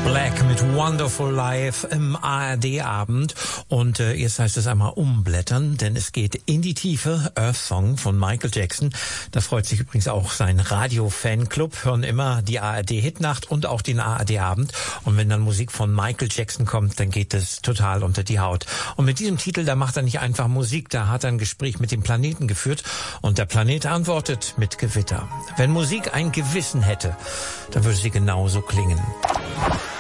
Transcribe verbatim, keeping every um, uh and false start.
Black mit Wonderful Life im A R D-Abend. Und äh, jetzt heißt es einmal umblättern, denn es geht in die Tiefe. Earth Song von Michael Jackson. Da freut sich übrigens auch sein Radio-Fanclub. Hören immer die A R D-Hitnacht und auch den A R D-Abend. Und wenn dann Musik von Michael Jackson kommt, dann geht es total unter die Haut. Und mit diesem Titel, da macht er nicht einfach Musik, da hat er ein Gespräch mit dem Planeten geführt. Und der Planet antwortet mit Gewitter. Wenn Musik ein Gewissen hätte, dann würde sie genauso klingen.